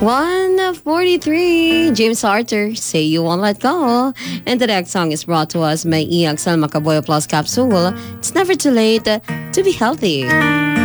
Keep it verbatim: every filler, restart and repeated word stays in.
one forty-three, James Arthur, Say You Won't Let Go. And the next song is brought to us by Iag Salma Kaboyo Plus Capsule. It's never too late to be healthy.